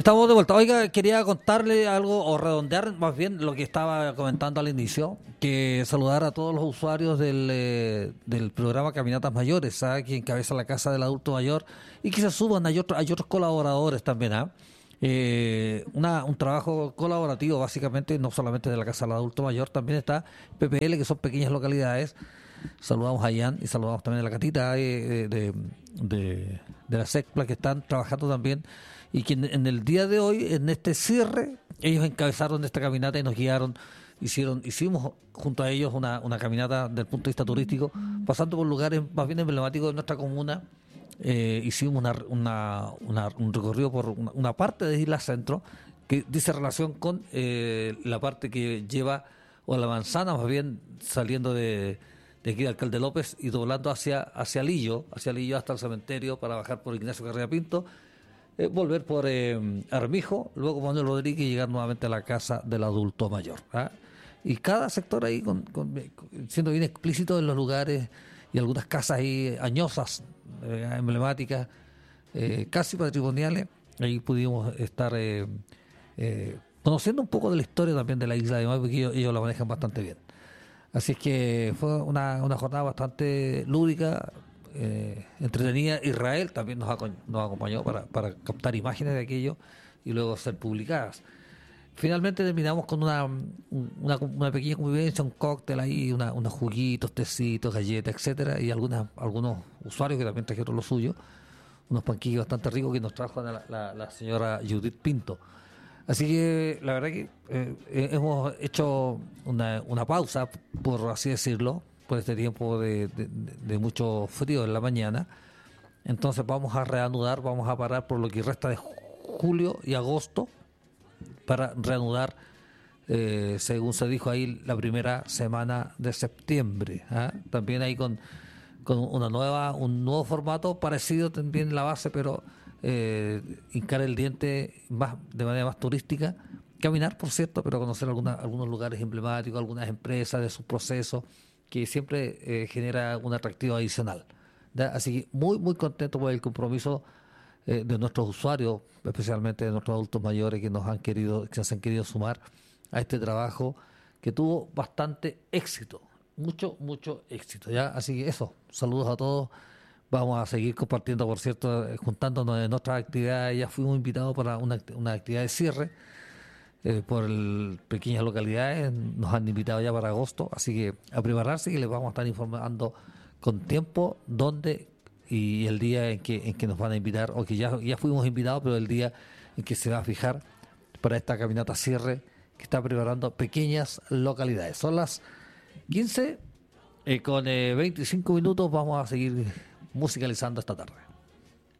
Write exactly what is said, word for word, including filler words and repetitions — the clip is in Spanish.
Estamos de vuelta. Oiga, quería contarle algo o redondear más bien lo que estaba comentando al inicio, que saludar a todos los usuarios del, eh, del programa Caminatas Mayores, ¿sabes? Que encabeza la Casa del Adulto Mayor y que se suban, hay, otro, hay otros colaboradores también, ¿ah? Eh, una, un trabajo colaborativo básicamente, no solamente de la Casa del Adulto Mayor, también está P P L, que son pequeñas localidades. Saludamos a Ian y saludamos también a la Catita eh, de, de, de la SECPLA, que están trabajando también y que en, en el día de hoy, en este cierre, ellos encabezaron esta caminata y nos guiaron, hicieron, hicimos junto a ellos una, una caminata desde el punto de vista turístico, pasando por lugares más bien emblemáticos de nuestra comuna. Eh, hicimos una, una, una, un recorrido por una, una parte de Isla Centro que dice relación con eh, la parte que lleva, o la manzana más bien, saliendo de, de aquí de Alcalde López y doblando hacia, hacia Lillo, hacia Lillo hasta el cementerio para bajar por Ignacio Carrera Pinto, eh, volver por eh, Armijo, luego Manuel Rodríguez y llegar nuevamente a la Casa del Adulto Mayor, ¿ah? Y cada sector ahí con, con, siendo bien explícito en los lugares y algunas casas ahí añosas, eh, emblemáticas, eh, casi patrimoniales. Ahí pudimos estar eh, eh, conociendo un poco de la historia también de la isla de Maipo, porque ellos, ellos la manejan bastante bien. Así es que fue una, una jornada bastante lúdica, eh, entretenida. Israel también nos, aco- nos acompañó para, para captar imágenes de aquello y luego ser publicadas. Finalmente terminamos con una, una, una pequeña convivencia, un cóctel ahí, una, unos juguitos, tecitos, galletas, etcétera, y algunas, algunos usuarios que también trajeron lo suyo, unos panquillos bastante ricos que nos trajo la, la, la señora Judith Pinto. Así que la verdad que eh, eh, hemos hecho una, una pausa, por así decirlo, por este tiempo de, de, de mucho frío en la mañana. Entonces vamos a reanudar, vamos a parar por lo que resta de julio y agosto, para reanudar, eh, según se dijo ahí, la primera semana de septiembre, ¿ah? También ahí con, con una nueva un nuevo formato, parecido también la base, pero eh, hincar el diente más de manera más turística, caminar, por cierto, pero conocer alguna, algunos lugares emblemáticos, algunas empresas de sus procesos, que siempre eh, genera un atractivo adicional, ¿ya? Así que muy, muy contento por el compromiso eh, de nuestros usuarios, especialmente de nuestros adultos mayores que nos han querido, que se han querido sumar a este trabajo que tuvo bastante éxito, mucho, mucho éxito, ¿ya? Así que eso, saludos a todos. Vamos a seguir compartiendo, por cierto, eh, juntándonos en nuestras actividades. Ya fuimos invitados para una, act- una actividad de cierre eh, por el, pequeñas localidades, nos han invitado ya para agosto, así que a prepararse, que les vamos a estar informando con tiempo dónde y el día en que en que nos van a invitar, o que ya, ya fuimos invitados, pero el día en que se va a fijar para esta caminata cierre que está preparando pequeñas localidades. Son las quince eh, con eh, veinticinco minutos, vamos a seguir musicalizando esta tarde.